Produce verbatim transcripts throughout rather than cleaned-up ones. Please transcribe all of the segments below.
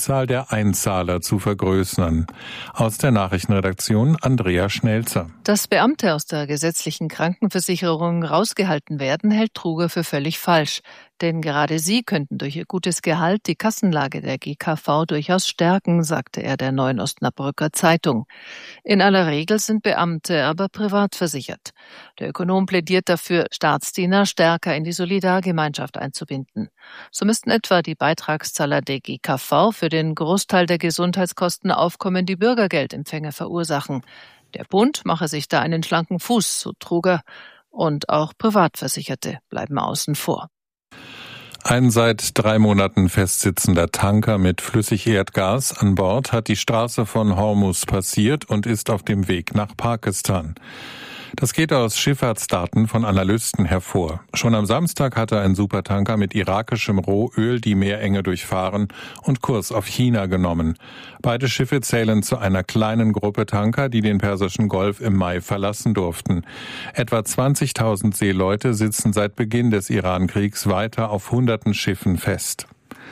Zahl der Einzahler zu vergrößern. Aus der Nachrichtenredaktion Andrea Schnelzer. Dass Beamte aus der gesetzlichen Krankenversicherung rausgehalten werden, hält Truger für völlig falsch. Denn gerade sie könnten durch ihr gutes Gehalt die Kassenlage der G K V durchaus stärken, sagte er der Neuen Osnabrücker Zeitung. In aller Regel sind Beamte aber privat versichert. Der Ökonom plädiert dafür, Staatsdiener stärker in die Solidargemeinschaft einzubinden. So müssten etwa die Beitragszahler der G K V für den Großteil der Gesundheitskosten aufkommende Bürgergeldempfänger verursachen. Der Bund mache sich da einen schlanken Fuß, so Truger, und auch Privatversicherte bleiben außen vor. Ein seit drei Monaten festsitzender Tanker mit Flüssigerdgas an Bord hat die Straße von Hormuz passiert und ist auf dem Weg nach Pakistan. Das geht aus Schifffahrtsdaten von Analysten hervor. Schon am Samstag hatte ein Supertanker mit irakischem Rohöl die Meerenge durchfahren und Kurs auf China genommen. Beide Schiffe zählen zu einer kleinen Gruppe Tanker, die den Persischen Golf im Mai verlassen durften. Etwa zwanzigtausend Seeleute sitzen seit Beginn des Iran-Kriegs weiter auf hunderten Schiffen fest.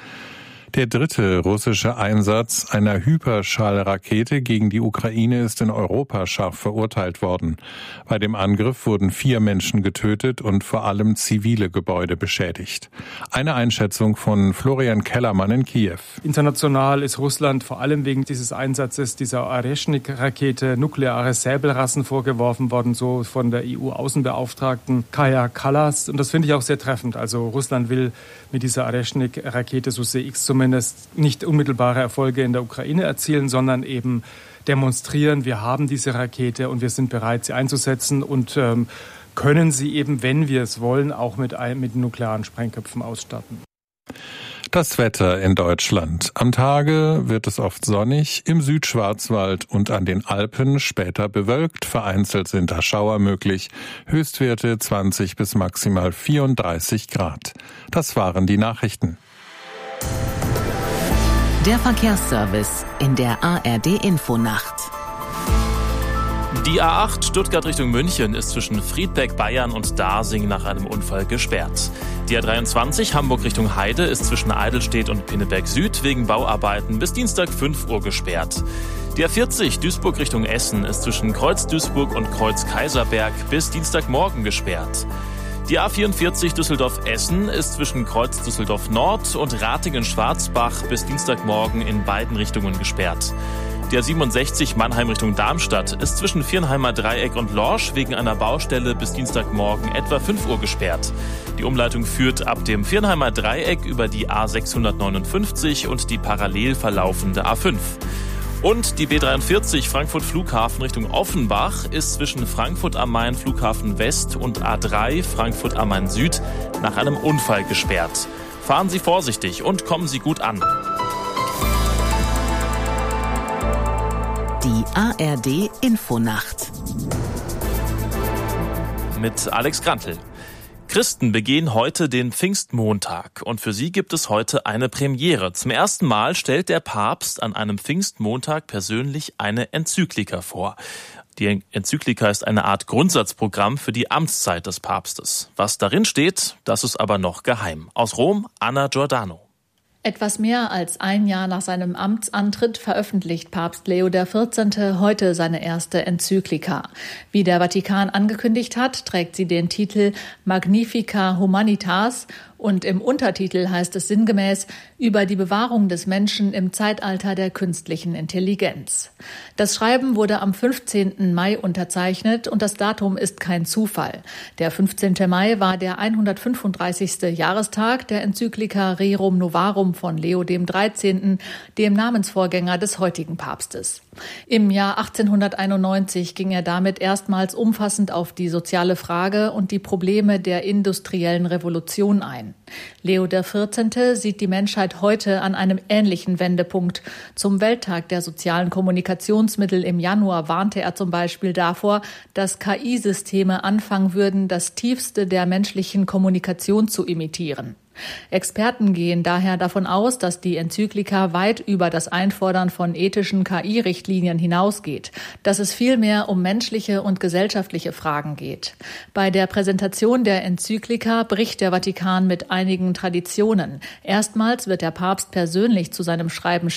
Der dritte russische Einsatz einer Hyperschallrakete gegen die Ukraine ist in Europa scharf verurteilt worden. Bei dem Angriff wurden vier Menschen getötet und vor allem zivile Gebäude beschädigt. Eine Einschätzung von Florian Kellermann in Kiew. International ist Russland vor allem wegen dieses Einsatzes dieser Oreshnik-Rakete nukleare Säbelrassen vorgeworfen worden, so von der E U-Außenbeauftragten Kaja Kallas. Und das finde ich auch sehr treffend. Also Russland will mit dieser Oreshnik-Rakete, so sehe ich es zumindest, zumindest nicht unmittelbare Erfolge in der Ukraine erzielen, sondern eben demonstrieren, wir haben diese Rakete und wir sind bereit, sie einzusetzen und ähm, können sie eben, wenn wir es wollen, auch mit, mit nuklearen Sprengköpfen ausstatten. Das Wetter in Deutschland. Am Tage wird es oft sonnig, im Südschwarzwald und an den Alpen später bewölkt. Vereinzelt sind da Schauer möglich. Höchstwerte zwanzig bis maximal vierunddreißig Grad. Das waren die Nachrichten. Der Verkehrsservice in der A R D-Infonacht. Die A acht Stuttgart Richtung München ist zwischen Friedberg, Bayern und Dasing nach einem Unfall gesperrt. Die A dreiundzwanzig Hamburg Richtung Heide ist zwischen Eidelstedt und Pinneberg Süd wegen Bauarbeiten bis Dienstag fünf Uhr gesperrt. Die A vierzig Duisburg Richtung Essen ist zwischen Kreuz Duisburg und Kreuz Kaiserberg bis Dienstagmorgen gesperrt. Die A vierundvierzig Düsseldorf-Essen ist zwischen Kreuz Düsseldorf Nord und Ratingen-Schwarzbach bis Dienstagmorgen in beiden Richtungen gesperrt. Die A siebenundsechzig Mannheim Richtung Darmstadt ist zwischen Viernheimer Dreieck und Lorsch wegen einer Baustelle bis Dienstagmorgen etwa fünf Uhr gesperrt. Die Umleitung führt ab dem Viernheimer Dreieck über die A sechshundertneunundfünfzig und die parallel verlaufende A fünf. Und die B dreiundvierzig Frankfurt Flughafen Richtung Offenbach ist zwischen Frankfurt am Main Flughafen West und A drei Frankfurt am Main Süd nach einem Unfall gesperrt. Fahren Sie vorsichtig und kommen Sie gut an. Die A R D-Infonacht. Mit Alex Grantl. Christen begehen heute den Pfingstmontag und für sie gibt es heute eine Premiere. Zum ersten Mal stellt der Papst an einem Pfingstmontag persönlich eine Enzyklika vor. Die Enzyklika ist eine Art Grundsatzprogramm für die Amtszeit des Papstes. Was darin steht, das ist aber noch geheim. Aus Rom, Anna Giordano. Etwas mehr als ein Jahr nach seinem Amtsantritt veröffentlicht Papst Leo der vierzehnte heute seine erste Enzyklika. Wie der Vatikan angekündigt hat, trägt sie den Titel Magnificat Humanitas und im Untertitel heißt es sinngemäß über die Bewahrung des Menschen im Zeitalter der künstlichen Intelligenz. Das Schreiben wurde am fünfzehnten Mai unterzeichnet und das Datum ist kein Zufall. Der fünfzehnte Mai war der hundertfünfunddreißigste Jahrestag der Enzyklika Rerum Novarum von Leo dem dreizehnten, dem Namensvorgänger des heutigen Papstes. Im Jahr achtzehnhunderteinundneunzig ging er damit erstmals umfassend auf die soziale Frage und die Probleme der industriellen Revolution ein. Leo der vierzehnte sieht die Menschheit heute an einem ähnlichen Wendepunkt. Zum Welttag der sozialen Kommunikationsmittel im Januar warnte er zum Beispiel davor, dass K I-Systeme anfangen würden, das Tiefste der menschlichen Kommunikation zu imitieren. Experten gehen daher davon aus, dass die Enzyklika weit über das Einfordern von ethischen K I-Richtlinien hinausgeht, dass es vielmehr um menschliche und gesellschaftliche Fragen geht. Bei der Präsentation der Enzyklika bricht der Vatikan mit einigen Traditionen. Erstmals wird der Papst persönlich zu seinem Schreiben